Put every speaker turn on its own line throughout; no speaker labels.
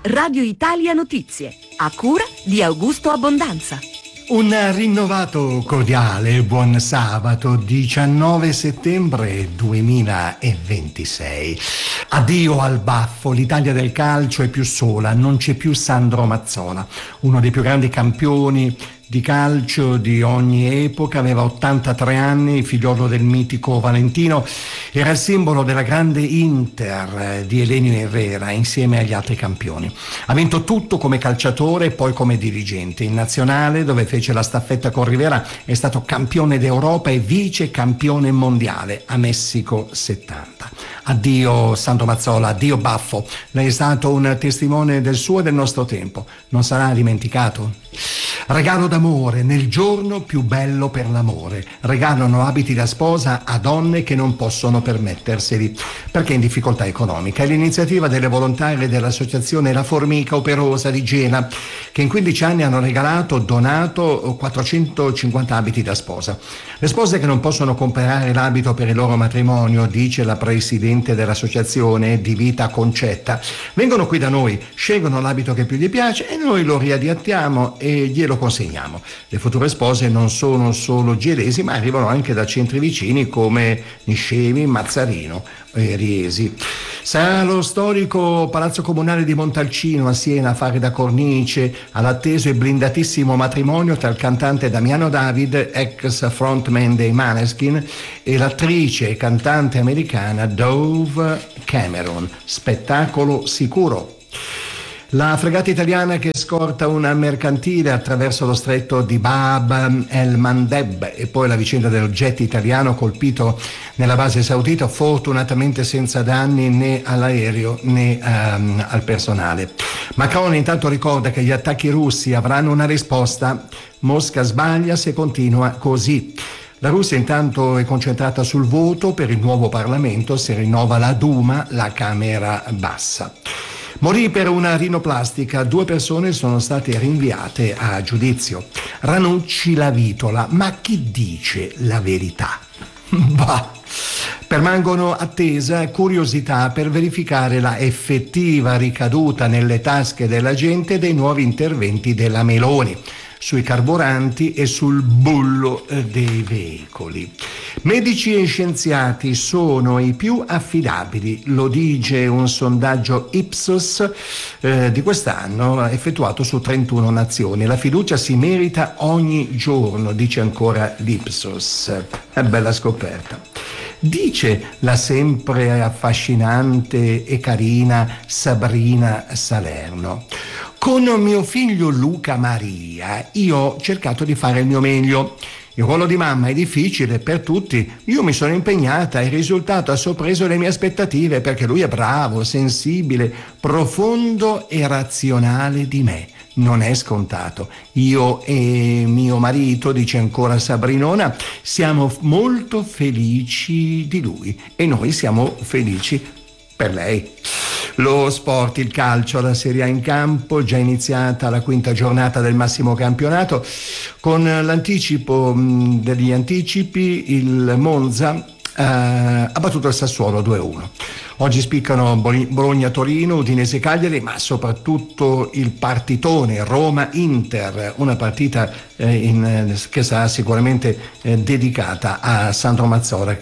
Radio Italia Notizie, a cura di Augusto Abbondanza.
Un rinnovato cordiale buon sabato 19 settembre 2026. Addio al baffo, l'Italia del calcio è più sola, non c'è più Sandro Mazzola, uno dei più grandi campioni di calcio di ogni epoca, aveva 83 anni, figliolo del mitico Valentino, era il simbolo della grande Inter di Elenio Herrera insieme agli altri campioni. Ha vinto tutto come calciatore e poi come dirigente. In nazionale, dove fece la staffetta con Rivera, è stato campione d'Europa e vice campione mondiale a Messico 70. Addio Sandro Mazzola, addio baffo, lei è stato un testimone del suo e del nostro tempo, non sarà dimenticato? Regalo d'amore nel giorno più bello per l'amore. Regalano abiti da sposa a donne che non possono permetterseli perché in difficoltà economica. È l'iniziativa delle volontarie dell'associazione La Formica Operosa di Gela, che in 15 anni hanno donato 450 abiti da sposa. Le spose che non possono comprare l'abito per il loro matrimonio, dice la presidente dell'associazione Di Vita Concetta, vengono qui da noi, scelgono l'abito che più gli piace e noi lo riadattiamo e glielo consegniamo. Le future spose non sono solo gelesi, ma arrivano anche da centri vicini come Niscemi, Mazzarino e Riesi. Sarà lo storico Palazzo Comunale di Montalcino a Siena a fare da cornice all'atteso e blindatissimo matrimonio tra il cantante Damiano David, ex frontman dei Maneskin, e l'attrice e cantante americana Dove Cameron. Spettacolo sicuro. La fregata italiana che scorta una mercantile attraverso lo stretto di Bab el-Mandeb e poi la vicenda del jet italiano colpito nella base saudita, fortunatamente senza danni né all'aereo né al personale. Macron intanto ricorda che gli attacchi russi avranno una risposta. Mosca sbaglia se continua così. La Russia intanto è concentrata sul voto per il nuovo Parlamento, se rinnova la Duma, la Camera bassa. Morì per una rinoplastica, 2 persone sono state rinviate a giudizio. Ranucci la vitola, ma chi dice la verità? Bah. Permangono attesa e curiosità per verificare la effettiva ricaduta nelle tasche della gente dei nuovi interventi della Meloni sui carburanti e sul bollo dei veicoli. Medici e scienziati sono i più affidabili, lo dice un sondaggio Ipsos di quest'anno effettuato su 31 nazioni. La fiducia si merita ogni giorno, dice ancora l'Ipsos. È bella scoperta. Dice la sempre affascinante e carina Sabrina Salerno: con mio figlio Luca Maria io ho cercato di fare il mio meglio. Il ruolo di mamma è difficile per tutti, io mi sono impegnata e il risultato ha sorpreso le mie aspettative perché lui è bravo, sensibile, profondo e razionale di me. Non è scontato. Io e mio marito, dice ancora Sabrinona, siamo molto felici di lui e noi siamo felici per lei. Lo sport, il calcio, la Serie A in campo, già iniziata la 5ª giornata del massimo campionato. Con l'anticipo degli anticipi, il Monza ha battuto il Sassuolo 2-1. Oggi spiccano Bologna-Torino, Udinese-Cagliari, ma soprattutto il partitone Roma-Inter, una partita che sarà sicuramente dedicata a Sandro Mazzola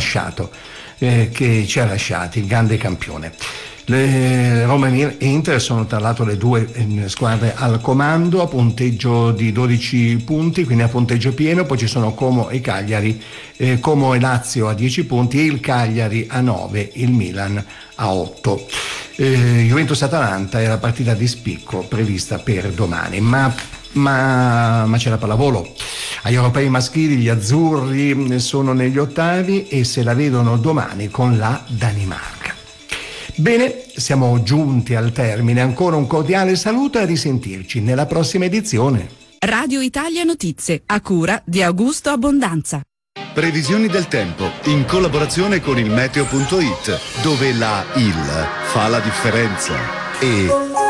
che ci ha lasciati, il grande campione. Le Roma e Inter sono tra l'altro le 2 squadre al comando a punteggio di 12 punti, quindi a punteggio pieno. Poi ci sono Como e Cagliari, Como e Lazio a 10 punti, il Cagliari a 9, il Milan a 8. Juventus-Atalanta è la partita di spicco prevista per domani, ma c'è la pallavolo. Agli europei maschili gli azzurri sono negli ottavi e se la vedono domani con la Danimarca. Bene, siamo giunti al termine. Ancora un cordiale saluto e a risentirci nella prossima edizione.
Radio Italia Notizie, a cura di Augusto Abbondanza.
Previsioni del tempo in collaborazione con il meteo.it, dove la il fa la differenza. E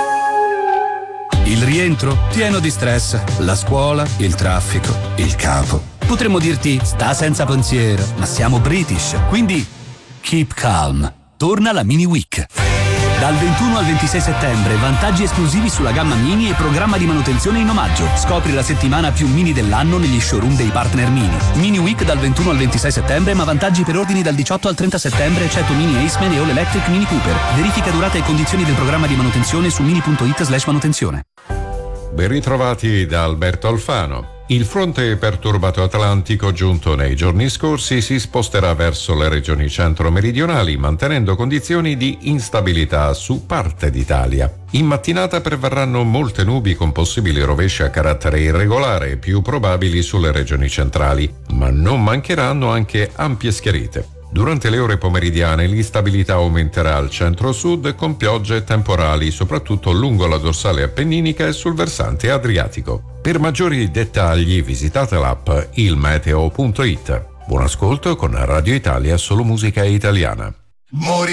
il rientro pieno di stress, la scuola, il traffico, il capo. Potremmo dirti sta senza pensiero, ma siamo British, quindi keep calm. Torna la Mini Week. Dal 21 al 26 settembre, vantaggi esclusivi sulla gamma Mini e programma di manutenzione in omaggio. Scopri la settimana più Mini dell'anno negli showroom dei partner Mini. Mini Week dal 21 al 26 settembre, ma vantaggi per ordini dal 18 al 30 settembre, eccetto Mini Aceman e All Electric Mini Cooper. Verifica durata e condizioni del programma di manutenzione su mini.it/manutenzione.
Ben ritrovati da Alberto Alfano. Il fronte perturbato atlantico giunto nei giorni scorsi si sposterà verso le regioni centro-meridionali, mantenendo condizioni di instabilità su parte d'Italia. In mattinata prevarranno molte nubi con possibili rovesci a carattere irregolare, più probabili sulle regioni centrali, ma non mancheranno anche ampie schiarite. Durante le ore pomeridiane l'instabilità aumenterà al centro-sud con piogge e temporali, soprattutto lungo la dorsale appenninica e sul versante adriatico. Per maggiori dettagli visitate l'app ilmeteo.it. Buon ascolto con Radio Italia, solo musica italiana.